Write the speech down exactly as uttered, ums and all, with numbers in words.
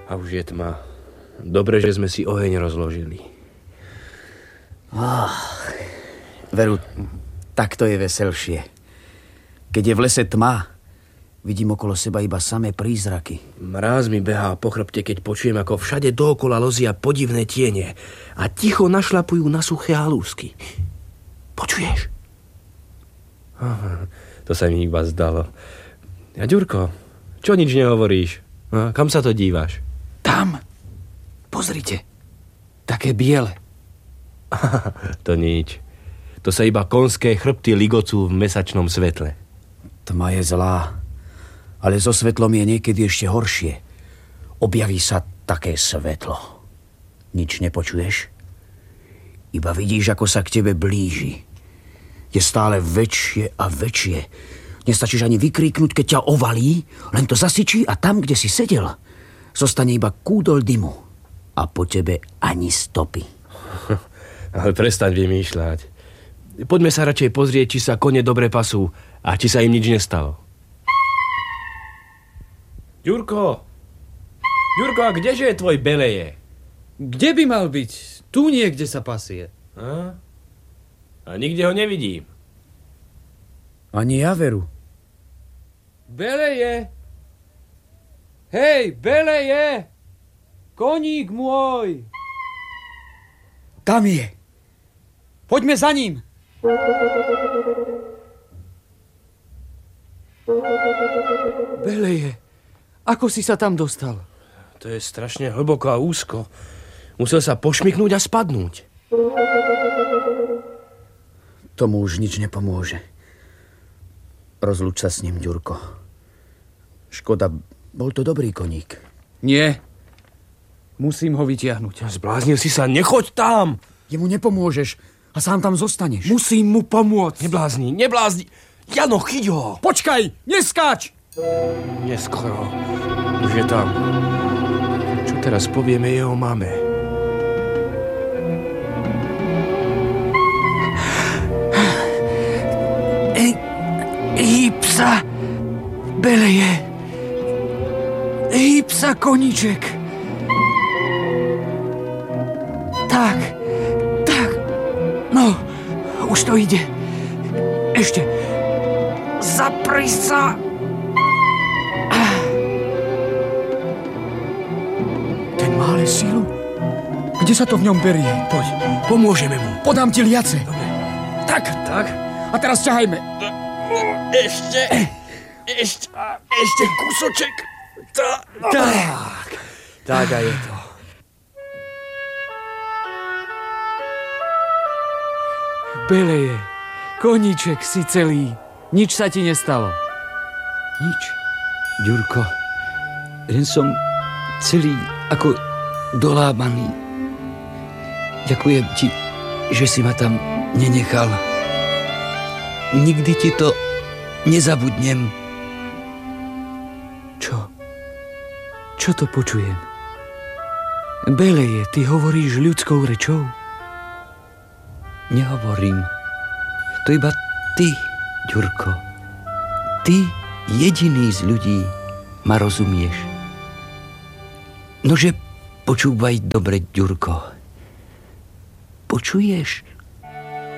A už je tma. Dobre, že sme si oheň rozložili. Oh, veru, takto je veselšie. Keď je v lese tma, vidím okolo seba iba samé prízraky. Mráz mi behá po chrbte, keď počujem, ako všade dookola lozia podivné tiene a ticho našlapujú na suché halúsky. Počuješ? Aha, to sa mi iba zdalo. A Ďurko, čo nič nehovoríš? A kam sa to díváš? Tam. Pozrite. Také biele. To nič. To sa iba konské chrbty ligocú v mesačnom svetle. Tma je zlá, ale so svetlom je niekedy ešte horšie. Objaví sa také svetlo. Nič nepočuješ? Iba vidíš, ako sa k tebe blíži. Je stále väčšie a väčšie. Nestačíš ani vykríknuť, keď ťa ovalí, len to zasyčí a tam, kde si sedel, zostane iba kúdol dymu. A po tebe ani stopy. Ale prestaň vymýšľať. Poďme sa radšej pozrieť, či sa kone dobre pasú a či sa im nič nestalo. Ďurko! Ďurko, a kdeže je tvoj beleje? Kde by mal byť? Tu niekde sa pasie. A? A nikde ho nevidím. Ani ja, veru. Beleje! Hej, beleje! Koník môj! Tam je. Poďme za ním. Beleje, ako si sa tam dostal? To je strašne hlboko a úzko. Musel sa pošmyknúť a spadnúť. Tomu už nič nepomôže. Rozlúč sa s ním, Ďurko. Škoda, bol to dobrý koník. Nie. Musím ho vytiahnuť. Zbláznil si sa, nechoď tam! Jemu nepomôžeš a sám tam zostaneš. Musím mu pomôcť. Neblázni, neblázni. Jano, chyť ho! Počkaj, neskáč! Neskoro. Už je tam. Čo teraz povieme jeho mame? Ej, hýb sa, beleje. Hýb sa, koníček. Tak, tak. No, už to ide. Ešte. Zapri sa. Ten má ale sílu. Kde sa to v ňom berie? Poď, pomôžeme mu. Podám ti liace. Dobre. Tak, Tak? a teraz ťahajme. Ešte, ešte, ešte kúsoček. Tak, tak. Tak a je to. Beleje, koníček si celý. Nič sa ti nestalo. Nič, Ďurko. Len som celý ako dolámaný. Ďakujem ti, že si ma tam nenechal. Nikdy ti to nezabudnem. Čo? Čo to počujem? Beleje, ty hovoríš ľudskou rečou? Nehovorím. To iba ty, Ďurko. Ty, jediný z ľudí, ma rozumieš. Nože počúvaj dobre, Ďurko. Počuješ,